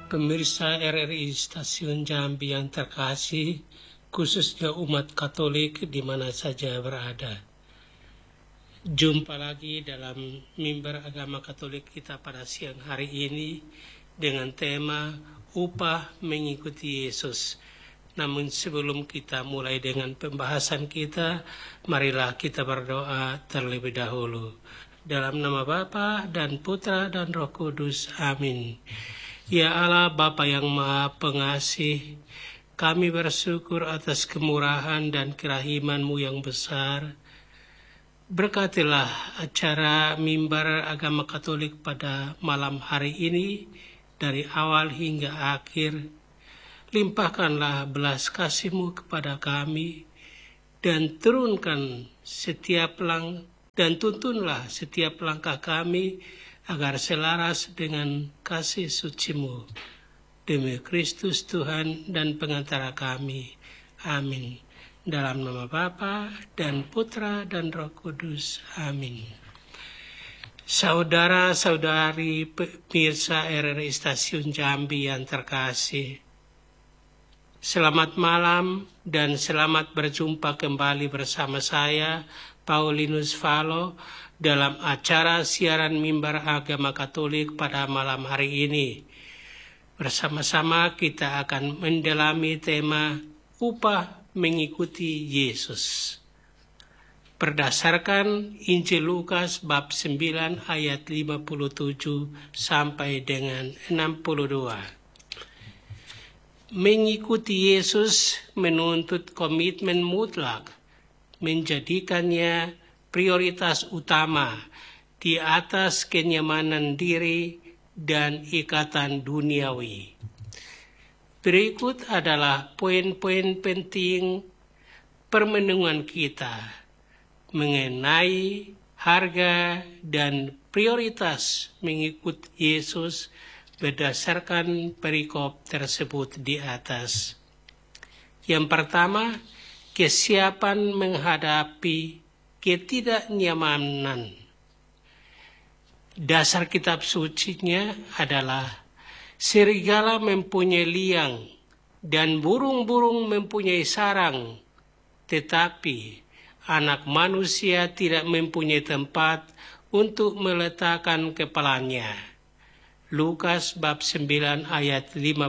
Pemirsa RRI Stasiun Jambi yang terkasih, khususnya umat Katolik di mana saja berada. Jumpa lagi dalam mimbar agama Katolik kita pada siang hari ini dengan tema upah mengikuti Yesus. Namun sebelum kita mulai dengan pembahasan kita, marilah kita berdoa terlebih dahulu. Dalam nama Bapa dan Putra dan Roh Kudus. Amin. Ya Allah Bapa yang Maha Pengasih, kami bersyukur atas kemurahan dan kerahiman-Mu yang besar. Berkatilah acara mimbar agama Katolik pada malam hari ini, dari awal hingga akhir. Limpahkanlah belas kasih-Mu kepada kami, dan tuntunlah setiap langkah kami, agar selaras dengan kasih suci-Mu. Demi Kristus Tuhan dan pengantara kami. Amin. Dalam nama Bapa dan Putra dan Roh Kudus. Amin. Saudara-saudari pemirsa RRI Stasiun Jambi yang terkasih, selamat malam dan selamat berjumpa kembali bersama saya, Paulinus Valo, dalam acara siaran mimbar agama Katolik pada malam hari ini. Bersama-sama kita akan mendalami tema upah mengikuti Yesus. Berdasarkan Injil Lukas bab 9 ayat 57 sampai dengan 62. Mengikuti Yesus menuntut komitmen mutlak, menjadikannya prioritas utama di atas kenyamanan diri dan ikatan duniawi. Berikut adalah poin-poin penting permenungan kita mengenai harga dan prioritas mengikut Yesus berdasarkan perikop tersebut di atas. Yang pertama, kesiapan menghadapi ketidaknyamanan. Dasar kitab sucinya adalah serigala mempunyai liang dan burung-burung mempunyai sarang, tetapi anak manusia tidak mempunyai tempat untuk meletakkan kepalanya. Lukas bab 9 ayat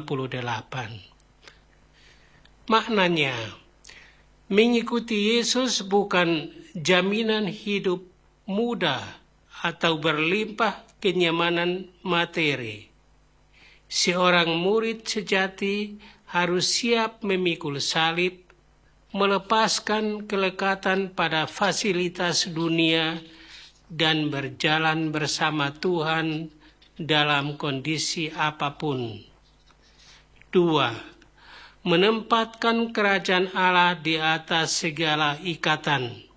58. Maknanya, mengikuti Yesus bukan jaminan hidup mudah atau berlimpah kenyamanan materi. Seorang murid sejati harus siap memikul salib, melepaskan kelekatan pada fasilitas dunia, dan berjalan bersama Tuhan dalam kondisi apapun. 2. Menempatkan kerajaan Allah di atas segala ikatan.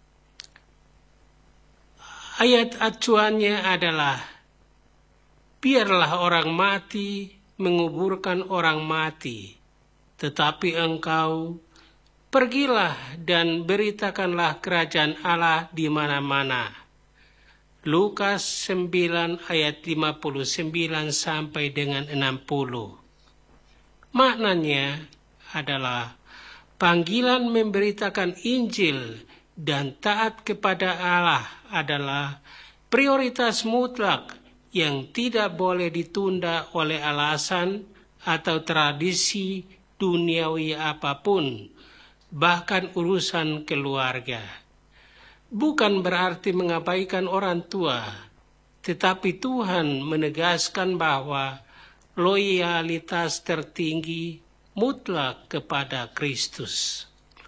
Ayat acuannya adalah, biarlah orang mati menguburkan orang mati, tetapi engkau pergilah dan beritakanlah kerajaan Allah di mana-mana. Lukas 9 ayat 59 sampai dengan 60. Maknanya adalah panggilan memberitakan Injil dan taat kepada Allah adalah prioritas mutlak yang tidak boleh ditunda oleh alasan atau tradisi duniawi apapun, bahkan urusan keluarga. Bukan berarti mengabaikan orang tua, tetapi Tuhan menegaskan bahwa loyalitas tertinggi mutlak kepada Kristus.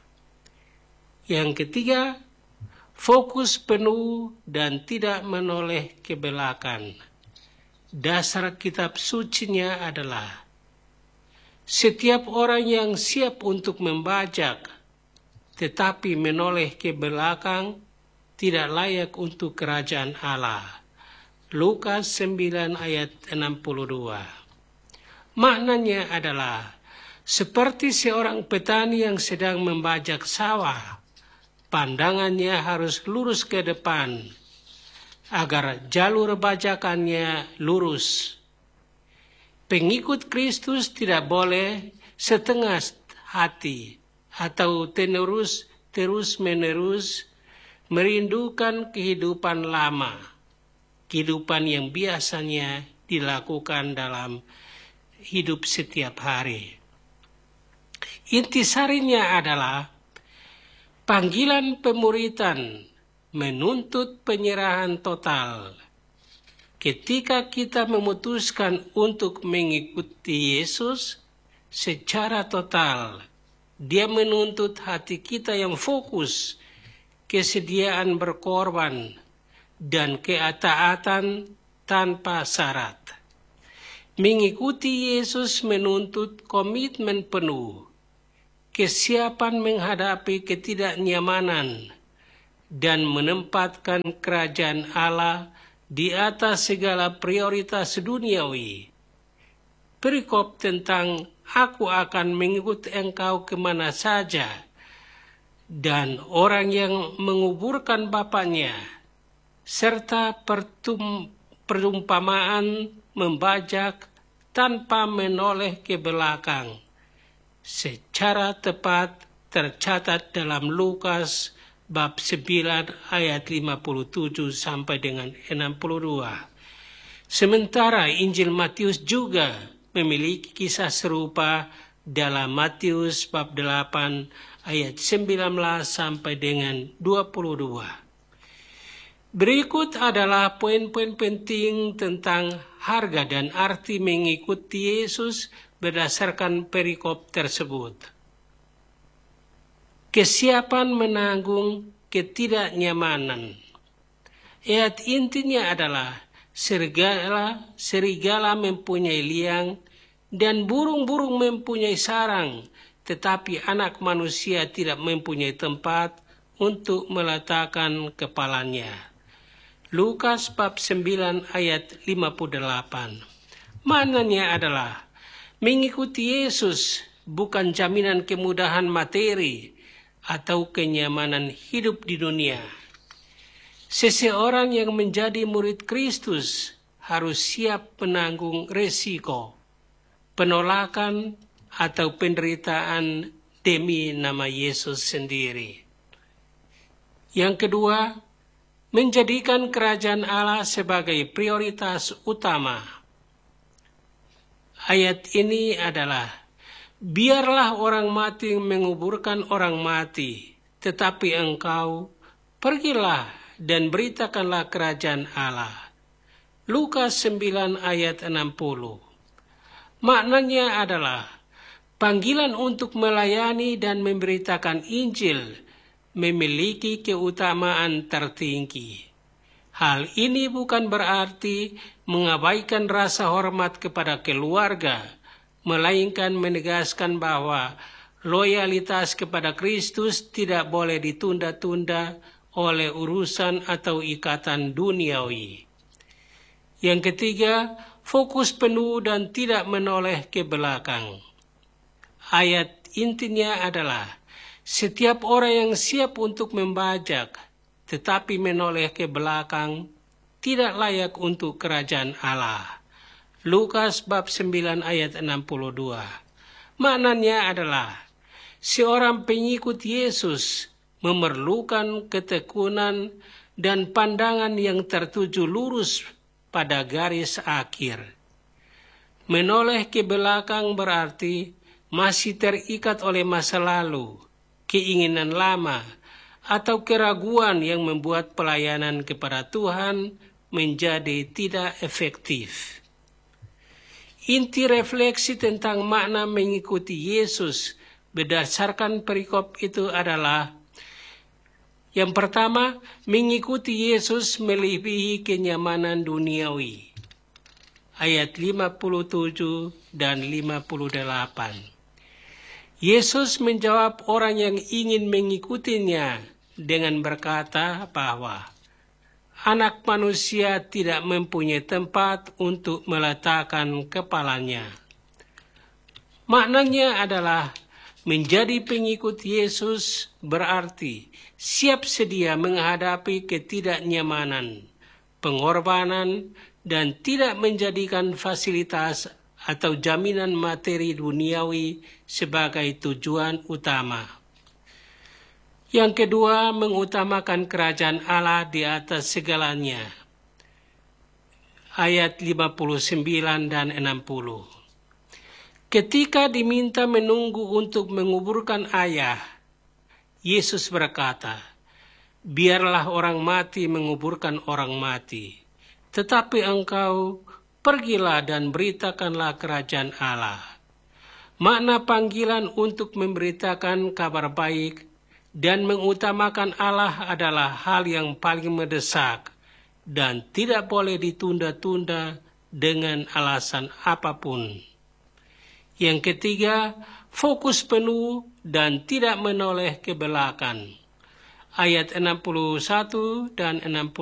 Yang ketiga, fokus penuh dan tidak menoleh ke belakang. Dasar kitab sucinya adalah, setiap orang yang siap untuk membajak tetapi menoleh ke belakang tidak layak untuk kerajaan Allah. Lukas 9 ayat 62. Maknanya adalah, seperti seorang petani yang sedang membajak sawah, pandangannya harus lurus ke depan agar jalur bajakannya lurus. Pengikut Kristus tidak boleh setengah hati atau terus-menerus merindukan kehidupan lama, kehidupan yang biasanya dilakukan dalam hidup setiap hari. Intisarinya adalah panggilan pemuridan menuntut penyerahan total. Ketika kita memutuskan untuk mengikuti Yesus secara total, Dia menuntut hati kita yang fokus, kesediaan berkorban, dan ketaatan tanpa syarat. Mengikuti Yesus menuntut komitmen penuh, kesiapan menghadapi ketidaknyamanan, dan menempatkan kerajaan Allah di atas segala prioritas duniawi. Perikop tentang "Aku akan mengikut engkau kemana saja" dan orang yang menguburkan bapaknya, serta perumpamaan membajak tanpa menoleh ke belakang, secara tepat tercatat dalam Lukas bab 9 ayat 57 sampai dengan 62. Sementara Injil Matius juga memiliki kisah serupa dalam Matius bab 8 ayat 19 sampai dengan 22. Berikut adalah poin-poin penting tentang harga dan arti mengikuti Yesus berdasarkan perikop tersebut. Kesiapan menanggung ketidaknyamanan. Ayat intinya adalah serigala mempunyai liang dan burung-burung mempunyai sarang, tetapi anak manusia tidak mempunyai tempat untuk meletakkan kepalanya. Lukas bab 9 ayat 58. Maknanya adalah mengikuti Yesus bukan jaminan kemudahan materi atau kenyamanan hidup di dunia. Seseorang yang menjadi murid Kristus harus siap menanggung resiko, penolakan, atau penderitaan demi nama Yesus sendiri. Yang kedua, menjadikan kerajaan Allah sebagai prioritas utama. Ayat ini adalah, biarlah orang mati menguburkan orang mati, tetapi engkau pergilah dan beritakanlah kerajaan Allah. Lukas 9 ayat 60. Maknanya adalah panggilan untuk melayani dan memberitakan Injil memiliki keutamaan tertinggi. Hal ini bukan berarti mengabaikan rasa hormat kepada keluarga, melainkan menegaskan bahwa loyalitas kepada Kristus tidak boleh ditunda-tunda oleh urusan atau ikatan duniawi. Yang ketiga, fokus penuh dan tidak menoleh ke belakang. Ayat intinya adalah, setiap orang yang siap untuk membajak tetapi menoleh ke belakang tidak layak untuk kerajaan Allah. Lukas bab 9 ayat 62. Maknanya adalah, seorang pengikut Yesus memerlukan ketekunan dan pandangan yang tertuju lurus pada garis akhir. Menoleh ke belakang berarti masih terikat oleh masa lalu, keinginan lama, atau keraguan yang membuat pelayanan kepada Tuhan menjadi tidak efektif. Inti refleksi tentang makna mengikuti Yesus berdasarkan perikop itu adalah, yang pertama, mengikuti Yesus melebihi kenyamanan duniawi. Ayat 57 dan 58. Yesus menjawab orang yang ingin mengikutinya dengan berkata bahwa Anak manusia tidak mempunyai tempat untuk meletakkan kepalanya. Maknanya adalah menjadi pengikut Yesus berarti siap sedia menghadapi ketidaknyamanan, pengorbanan, dan tidak menjadikan fasilitas atau jaminan materi duniawi sebagai tujuan utama. Yang kedua, mengutamakan kerajaan Allah di atas segalanya. Ayat 59 dan 60. Ketika diminta menunggu untuk menguburkan ayah, Yesus berkata, "Biarlah orang mati menguburkan orang mati, tetapi engkau pergilah dan beritakanlah kerajaan Allah." Makna panggilan untuk memberitakan kabar baik dan mengutamakan Allah adalah hal yang paling mendesak dan tidak boleh ditunda-tunda dengan alasan apapun. Yang ketiga, fokus penuh dan tidak menoleh ke belakang. Ayat 61 dan 62.